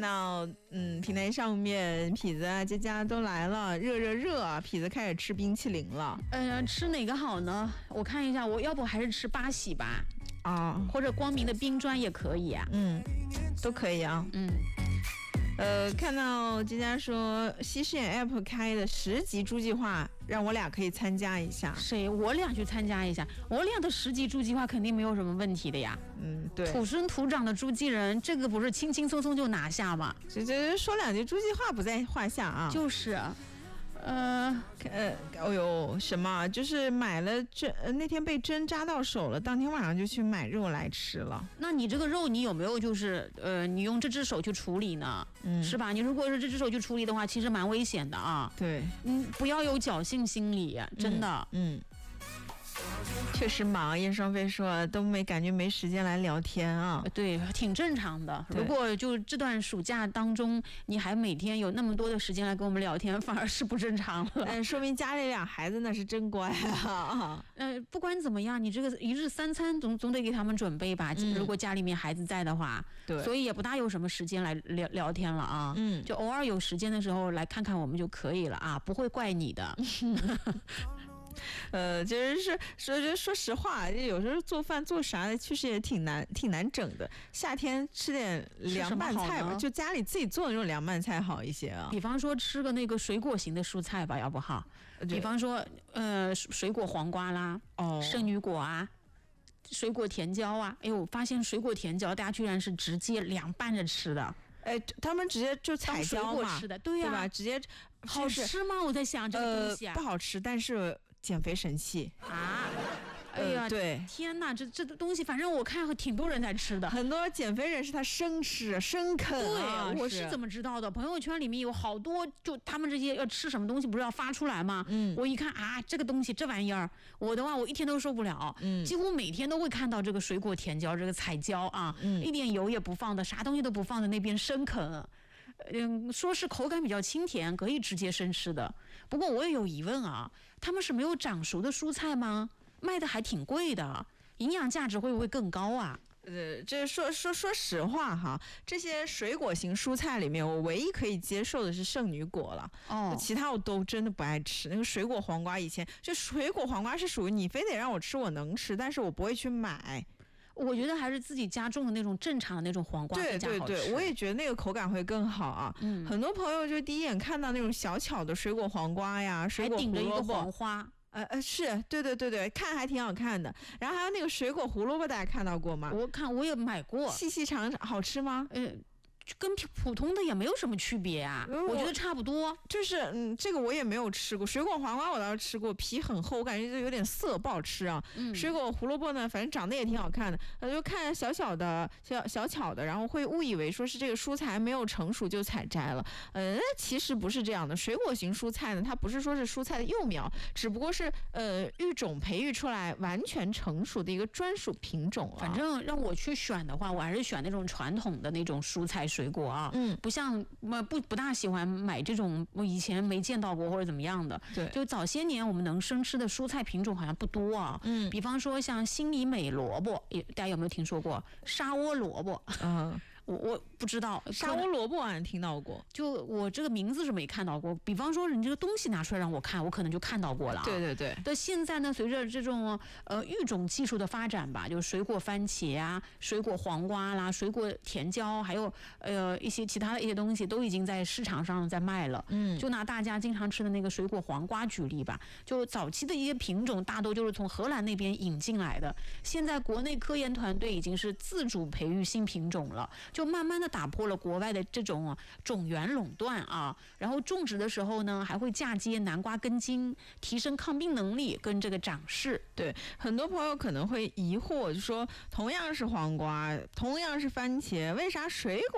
到平台上面痞子啊、佳佳都来了，热啊！痞子开始吃冰淇淋了。 吃哪个好呢？我看一下，我要不还是吃八喜吧，或者光明的冰砖也可以啊。 都可以啊。看到佳佳说西视眼 App 开的10级猪计划，让我俩可以参加一下。 谁？我俩去参加一下。我俩的10级猪计划肯定没有什么问题的呀。 对。 土生土长的猪记人，这个不是轻轻松松就拿下吗？ 这说2句猪计划不在话下啊。 就是。 什么？就是买了那天被针扎到手了，当天晚上就去买肉来吃了。 那你这个肉，你有没有就是你用这只手去处理呢？是吧？你如果是这只手去处理的话，其实蛮危险的啊。 对， 不要有侥幸心理，真的。 确实忙，叶双飞说都感觉没时间来聊天啊。 对，挺正常的。如果就这段暑假当中，你还每天有那么多的时间来跟我们聊天，反而是不正常了。 说明家里2孩子那是真乖啊。 不管怎么样，你这个1日3餐总得给他们准备吧。如果家里面孩子在的话， 对， 所以也不大有什么时间来聊天了啊。就偶尔有时间的时候来看看我们就可以了啊，不会怪你的。 就是说实话，有时候做饭做啥的，确实也挺难整的。夏天吃点凉拌菜吧，就家里自己做的那种凉拌菜好一些啊。 比方说吃个那个水果型的蔬菜吧，要不好。比方说水果黄瓜啦，圣女果啊，水果甜椒啊。哎呦，我发现水果甜椒大家居然是直接凉拌着吃的。 他们直接就采椒嘛， 吃的，对呀， 对吧？直接好吃吗？我在想这个东西不好吃，但是减肥神器啊！哎呀， 对， 天哪，这东西，反正我看挺多人在吃的， 很多减肥人士他生吃生啃啊。 对，我是怎么知道的？朋友圈里面有好多，就他们这些要吃什么东西，不是要发出来吗？我一看啊，这个东西这玩意儿，我的话我一天都受不了，几乎每天都会看到这个水果甜椒，这个彩椒啊，一点油也不放的，啥东西都不放的那边生啃。说是口感比较清甜，可以直接生吃的。不过我也有疑问啊，他们是没有长熟的蔬菜吗？卖的还挺贵的，营养价值会不会更高啊？ 这说实话哈，这些水果型蔬菜里面，我唯一可以接受的是圣女果了。其他我都真的不爱吃。那个水果黄瓜，以前就水果黄瓜是属于你非得让我吃，我能吃，但是我不会去买。 我觉得还是自己家种的那种正常的那种黄瓜更加好吃。 对，我也觉得那个口感会更好啊。很多朋友就第一眼看到那种小巧的水果黄瓜呀，水果胡萝卜， 还顶着一个黄花。 是，对，看还挺好看的。然后还有那个水果胡萝卜，大家看到过吗？ 我也买过， 细细长长，好吃吗？ 跟普通的也没有什么区别啊，我觉得差不多。 就是这个我也没有吃过，水果黄瓜我倒是吃过，皮很厚，我感觉就有点涩，不好吃啊。水果胡萝卜呢，反正长得也挺好看的，就看小巧的，然后会误以为说是这个蔬菜没有成熟就采摘了。其实不是这样的，水果型蔬菜呢，它不是说是蔬菜的幼苗，只不过是育种培育出来完全成熟的一个专属品种了。 反正让我去选的话，我还是选那种传统的那种蔬菜水果啊，不像不大喜欢买这种我以前没见到过或者怎么样的。 对， 就早些年我们能生吃的蔬菜品种好像不多啊。比方说像心里美萝卜，大家有没有听说过？沙窝萝卜，我不知道， 沙窝萝卜好像听到过， 就我这个名字是没看到过。比方说你这个东西拿出来让我看，我可能就看到过了。 对。 但现在呢，随着这种育种技术的发展吧，就是水果番茄啊、水果黄瓜啦、水果甜椒，还有一些其他的一些东西，都已经在市场上在卖了。就拿大家经常吃的那个水果黄瓜举例吧，就早期的一些品种大都就是从荷兰那边引进来的，现在国内科研团队已经是自主培育新品种了。就慢慢的打破了国外的这种种源垄断啊，然后种植的时候呢，还会嫁接南瓜根茎，提升抗病能力跟这个长势。 对，很多朋友可能会疑惑，就说同样是黄瓜，同样是番茄，为啥水果